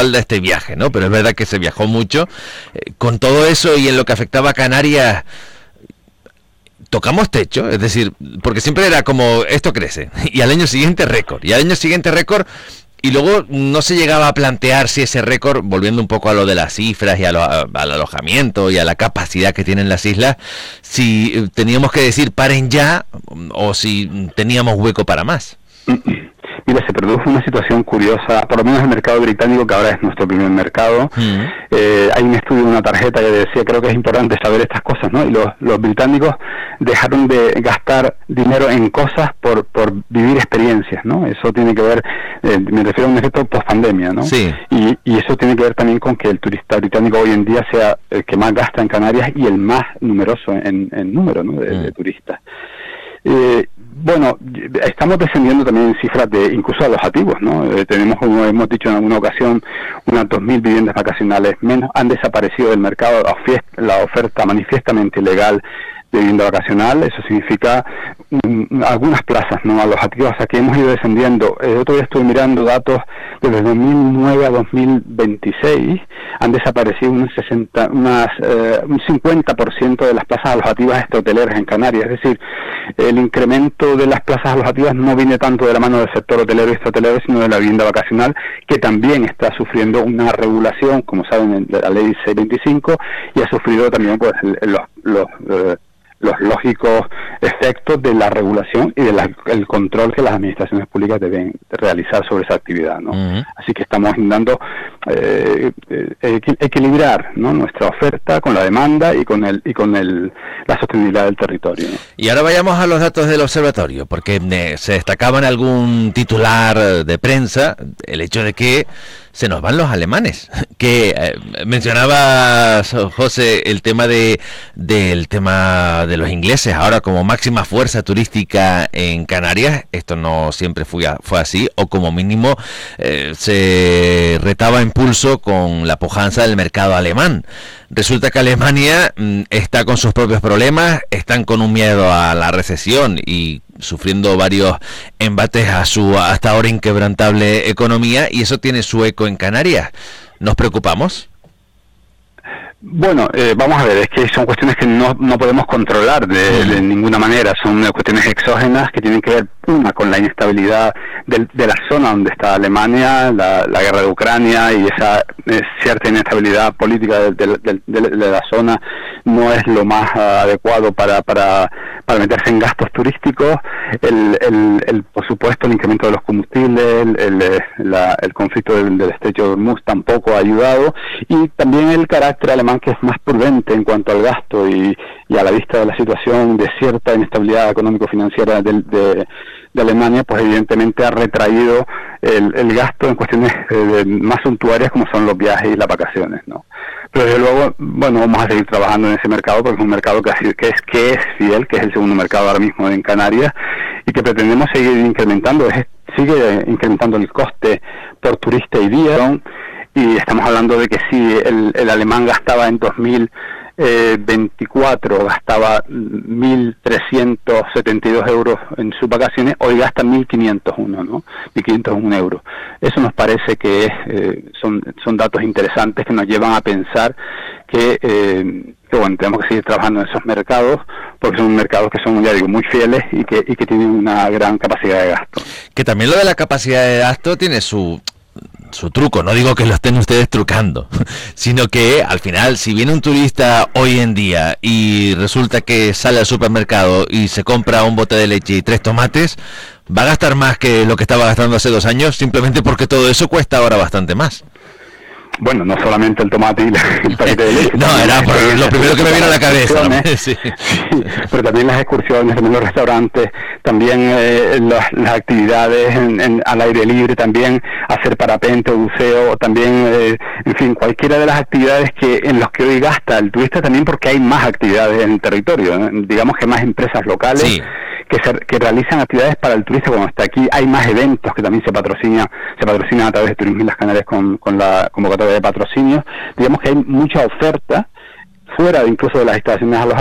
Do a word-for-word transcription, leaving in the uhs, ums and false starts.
respalda este viaje, ¿no? Pero es verdad que se viajó mucho. Eh, con todo eso y en lo que afectaba a Canarias, tocamos techo, es decir, porque siempre era como, esto crece, y al año siguiente récord, y al año siguiente récord, y luego no se llegaba a plantear si ese récord, volviendo un poco a lo de las cifras y a lo, a, al alojamiento y a la capacidad que tienen las islas, si teníamos que decir paren ya, o si teníamos hueco para más. Mira, se produjo una situación curiosa, por lo menos el mercado británico, que ahora es nuestro primer mercado. Mm. Eh, hay un estudio, una tarjeta que decía, creo que es importante saber estas cosas, ¿no? Y los, los británicos dejaron de gastar dinero en cosas por por vivir experiencias, ¿no? Eso tiene que ver, eh, me refiero a un efecto post-pandemia, ¿no? Sí. Y, y eso tiene que ver también con que el turista británico hoy en día sea el que más gasta en Canarias y el más numeroso en, en número, ¿no? de, mm. de turistas. Eh, bueno, estamos descendiendo también en cifras de incluso alojativos, ¿no? Eh, tenemos, como hemos dicho en alguna ocasión, unas dos mil viviendas vacacionales menos. Han desaparecido del mercado la, oferta, la oferta manifiestamente ilegal de vivienda vacacional. Eso significa um, algunas plazas no alojativas, o sea que hemos ido descendiendo. El otro día estuve mirando datos desde dos mil nueve a dos mil veintiséis, han desaparecido unas sesenta, unas, eh, un cincuenta por ciento de las plazas alojativas hoteleras en Canarias. Es decir, el incremento de las plazas alojativas no viene tanto de la mano del sector hotelero y extrahotelero, sino de la vivienda vacacional, que también está sufriendo una regulación, como saben, de la ley seiscientos veinticinco, y ha sufrido también pues los, los eh, los lógicos efectos de la regulación y del control que las administraciones públicas deben realizar sobre esa actividad, ¿no? Uh-huh. Así que estamos intentando eh, eh, equilibrar, ¿no?, nuestra oferta con la demanda y con el y con el la sostenibilidad del territorio, ¿no? Y ahora vayamos a los datos del observatorio, porque eh, se destacaba en algún titular de prensa el hecho de que se nos van los alemanes, que eh, mencionaba José el tema de del tema de los ingleses ahora como máxima fuerza turística en Canarias. Esto no siempre fue, fue así, o como mínimo eh, se retaba impulso con la pujanza del mercado alemán. Resulta que Alemania mm, está con sus propios problemas, están con un miedo a la recesión y sufriendo varios embates a su hasta ahora inquebrantable economía, y eso tiene su eco en Canarias. ¿Nos preocupamos? Bueno, eh, vamos a ver, es que son cuestiones que no, no podemos controlar de, de ninguna manera, son cuestiones exógenas que tienen que ver, una, con la inestabilidad de, de la zona donde está Alemania, la, la guerra de Ucrania y esa eh, cierta inestabilidad política de, de, de, de, de la zona no es lo más uh, adecuado para, para, para meterse en gastos turísticos. El, el, el, por supuesto, el incremento de los combustibles, el, el, la, el conflicto del, del estrecho de Hormuz tampoco ha ayudado, y también el carácter alemán, que es más prudente en cuanto al gasto y, y a la vista de la situación de cierta inestabilidad económico-financiera de, de, de Alemania, pues evidentemente ha retraído el, el gasto en cuestiones eh, más suntuarias como son los viajes y las vacaciones, ¿no? Pero desde luego, bueno, vamos a seguir trabajando en ese mercado porque es un mercado que, que es que es fiel, que es el segundo mercado ahora mismo en Canarias, y que pretendemos seguir incrementando, es, sigue incrementando el coste por turista y día, y estamos hablando de que si el, el alemán gastaba en dos mil veinticuatro, gastaba mil trescientos setenta y dos euros en sus vacaciones, hoy gasta mil quinientos uno, ¿no? mil quinientos uno euros. Eso nos parece que es, eh, son, son datos interesantes que nos llevan a pensar que, eh, que bueno, tenemos que seguir trabajando en esos mercados, porque son mercados que son, ya digo, muy fieles y que, y que tienen una gran capacidad de gasto. Que también lo de la capacidad de gasto tiene su... su truco, no digo que lo estén ustedes trucando, sino que al final, si viene un turista hoy en día y resulta que sale al supermercado y se compra un bote de leche y tres tomates, va a gastar más que lo que estaba gastando hace dos años, simplemente porque todo eso cuesta ahora bastante más. Bueno, no solamente el tomate y el paquete de leche. No, era por lo primero que me vino a la cabeza, ¿no? Sí. Sí, pero también las excursiones, también los restaurantes, también eh, las, las actividades en, en, al aire libre, también hacer parapente, buceo, también, eh, en fin, cualquiera de las actividades que en los que hoy gasta el turista, también porque hay más actividades en el territorio, ¿no? Digamos que más empresas locales. Sí. Que, se, que realizan actividades para el turista cuando está aquí. Hay más eventos que también se patrocinan se patrocinan a través de Turismo Islas Canarias con, con la convocatoria de patrocinios. Digamos que hay mucha oferta fuera de incluso de las instalaciones alojativas